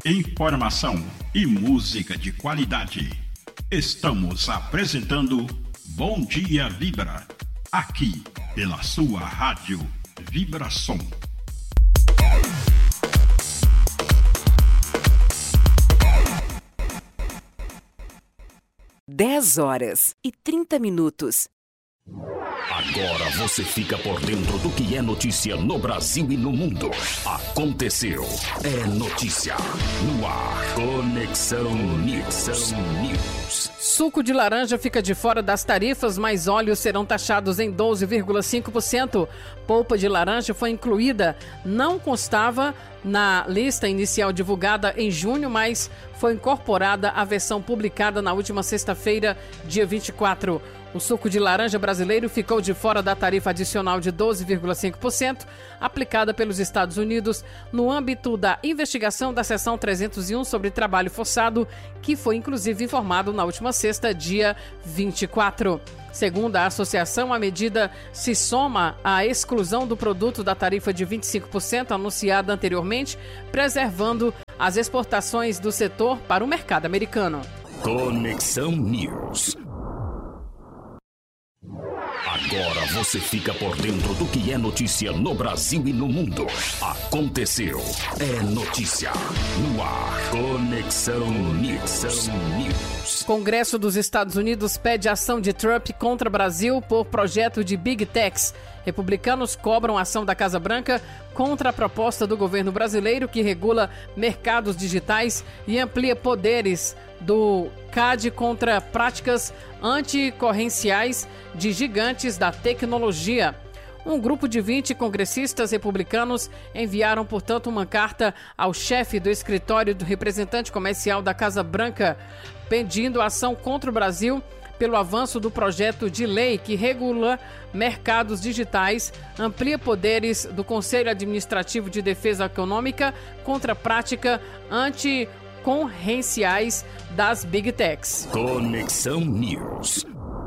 Informação e música de qualidade. Estamos apresentando Bom Dia Vibra, aqui pela sua rádio Vibração. Dez horas e 30 minutos. Agora você fica por dentro do que é notícia no Brasil e no mundo. Aconteceu. É notícia. No ar. Conexão News. Suco de laranja fica de fora das tarifas, mas óleos serão taxados em 12,5%. Polpa de laranja foi incluída. Não constava na lista inicial divulgada em junho, mas foi incorporada à versão publicada na última sexta-feira, dia 24. O suco de laranja brasileiro ficou de fora da tarifa adicional de 12,5% aplicada pelos Estados Unidos no âmbito da investigação da seção 301 sobre trabalho forçado, que foi inclusive informado na última sexta, dia 24. Segundo a associação, a medida se soma à exclusão do produto da tarifa de 25% anunciada anteriormente, preservando as exportações do setor para o mercado americano. Conexão News. Agora você fica por dentro do que é notícia no Brasil e no mundo. Aconteceu. É notícia. No ar. Conexão News. Congresso dos Estados Unidos pede ação de Trump contra Brasil por projeto de Big Techs. Republicanos cobram ação da Casa Branca contra a proposta do governo brasileiro que regula mercados digitais e amplia poderes do CAD contra práticas anticorrenciais de gigantes da tecnologia. Um grupo de 20 congressistas republicanos enviaram, portanto, uma carta ao chefe do escritório do representante comercial da Casa Branca, pedindo ação contra o Brasil pelo avanço do projeto de lei que regula mercados digitais, amplia poderes do Conselho Administrativo de Defesa Econômica contra a prática anticorrenciais das Big Techs. Conexão News.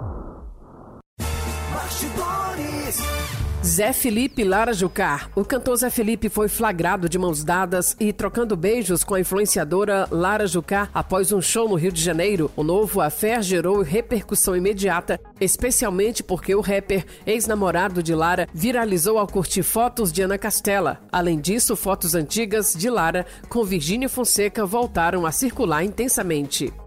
Zé Felipe e Lara Jucá. O cantor Zé Felipe foi flagrado de mãos dadas e trocando beijos com a influenciadora Lara Jucá após um show no Rio de Janeiro. O novo affair gerou repercussão imediata, especialmente porque o rapper, ex-namorado de Lara, viralizou ao curtir fotos de Ana Castela. Além disso, fotos antigas de Lara com Virgínia Fonseca voltaram a circular intensamente.